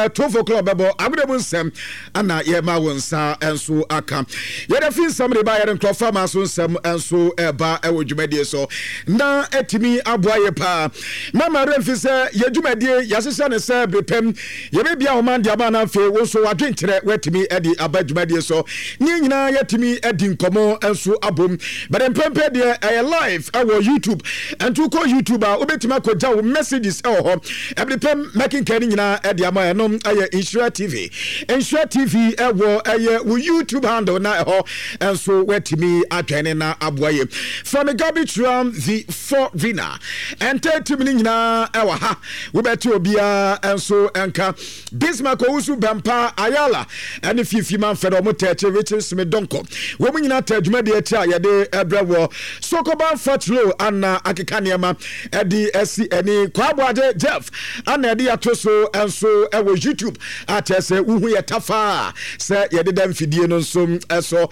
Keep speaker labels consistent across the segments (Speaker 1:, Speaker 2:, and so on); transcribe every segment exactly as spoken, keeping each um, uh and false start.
Speaker 1: twelve o'clock bebo agudemu nsem ana ye ma wonsa enso aka ye da fin sam de ba ye nkrofa ma so nsem enso eba e wo dwumadie so na etimi aboa ye pa mama remfi se ye dwumadie yasesa ne se bepem ye be bia homan dia ba na fe wo so wadwenkyere wetimi edi aba dwumadie so ni nyina yetimi edi nkomo enso abom but empempe de e live e wo YouTube entu ko YouTube a obetima koja wo messages e ho e bepem making kani nyina edi ama no aye Insure T V Insure T V ewo aye wo YouTube handle na ho enso wetimi atwene na aboaye from the garbage round the four winner and thirty minutes nyina ewa ha we beti obia enso enka Bismarck Owusu Bempa Ayala and fifi man fedo mo teche Richard Smith Donko wo nyina tadwuma de ati ayede ebrewo Sokoban Fatlo ana akekaniama edi esi eni Kwaboade Jeff ana edi atoso enso ewo YouTube atese uhu ye tafa se ye de dem fidie no nsom eso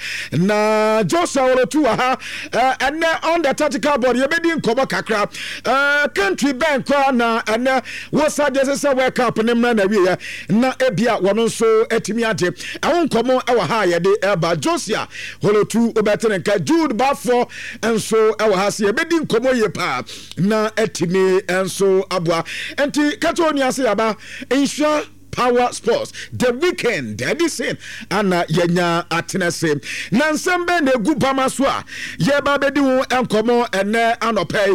Speaker 1: na Joshua Olotu ha ene on the tactical board ye bedi nkobo kakra country bank na ene wo sadese se wake up ne mra na wie na ebia wono nso etimi ade awon nkomo ewa ha ye de eba Joshua Olotu obetene nka Jude Bafo enso ewa ha se ye bedi nkomo ye pa na etimi enso aboa enti katoni ase yaba Insure Power Sports the weekend edition ana yenya atenese na nsembe na egu bama so a ye ba bedi wo enkomo ene anopay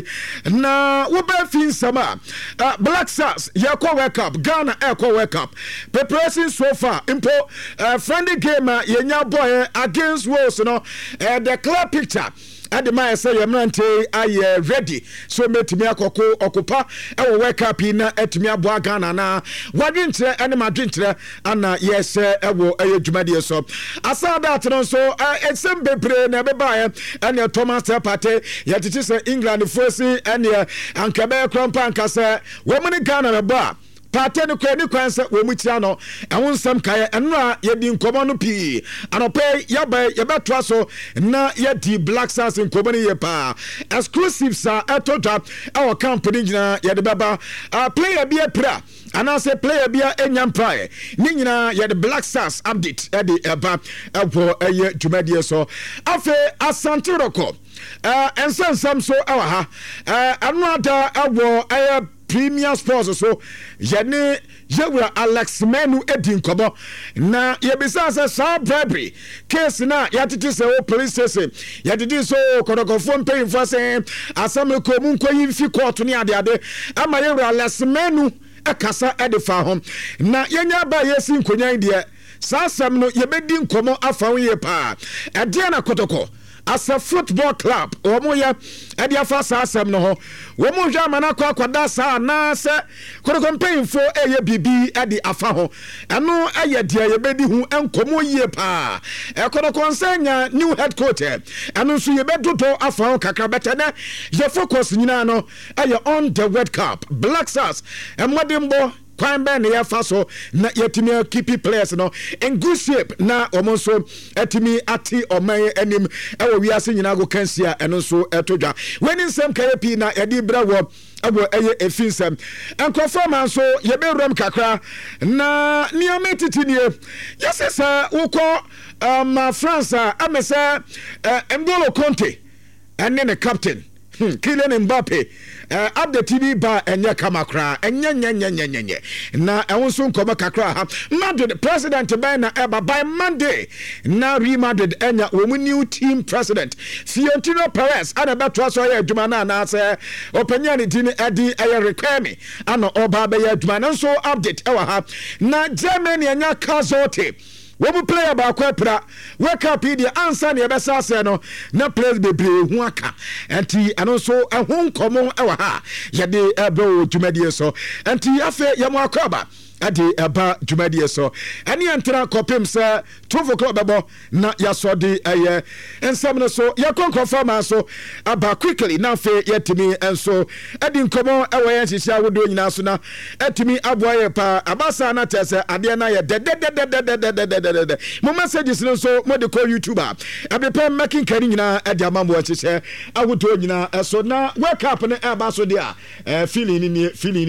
Speaker 1: na wo ba fi nsama uh, Black Stars ye ko World Cup Ghana e ko World Cup preparation so far impo uh, friendly game uh, yenya boy against Wales no uh, the clear picture Adema say yemrante aye ready so metimi akoko okopa e wo World Cup na etimi aboa Ghana na wadwentre ene madwentre ana yes e wo aye dwumade so asada atno so eksem bebre na beba ene Thomas Partey yetiti say England force ene ankabe krompa ankasa wo muni Ghana beba Partey no kwa ni kwanse wo mu tia no ehun sam kae enra ye di nkomo no pi anope ya ba ye beto so na ye di Black Stars nkomo ni ye pa exclusive sa etoda our company gina ye de baba player bi epra ana say player bi enya mpae ni nyina ye de Black Stars update e de eba ewo eye dwumadie so afe Asante Roko eh ensensam so awa ha eh anu ada ewo eye Premier Sports so yene yewura Alex Menu edi nkomo na yebisa se sa bribery case na yatiti se o police station yatiti so kodokofo mpeyimfo se asam ko mu nkoyi fi court ni ade ade ama yewura Alex Menu ekasa edifa ho na yenya ba yesi nkonyan de sa asam no yebedi nkomo afawo ye pa ade na kotoko as a football club omoya edi afa sa asem no ho wo mo hwa mana kwa kwada sa na se kodokompeinfo eye bibi edi afa ho eno eye dia ye bedi hu enkomo yie pa e kodokonsanya new head coach eno so ye bedodo afa ho kakra betene ye focus nyina no eye on the World Cup Black Stars emodimbo kwan ben ya faso na yetimi keep players no in good shape na omonso etimi ati oman anim ewo wiase nyina go kansia eno so etodwa when some kayapi na edi brawo abo eye efinsem enkofo man so ye be rom kakra na niame titinie yesesa uko um France amesa N'Golo Conte ene ne captain Hmm, Kylian Mbappe uh, update T V ba enye kamakra enye nye nye nye nye na ewonso nkoma kakra ha Madrid president ben na eba by Monday na Real Madrid enya wo new team president Florentino Perez ana beto so ya adwuma na na se openya ne din edi eye require ana oba be ya adwuma na so update ewa ha na Germany enya Kazote wo player ba kwa pra wake up the answer ne be sa se no na players bebre hu aka enti ano so ehun komo ewa ha ye de ebe dwumadie so enti afa ye mo akwaba ade eba dwumadie so ene entra kopim se twelve o'clock bebo na yaso de eye ensam no so ye konkofa ma so aba quickly na fe yetimi enso edi nkomo ewa ye hihia wodo nyina so na etimi aboaye pa abasa na tese ade na ye de de de de de mo messages no so mo de call YouTuber abepa making kari nyina ade amambo hihia awodo nyina so na wake up ne eba so de a feeling ni feeling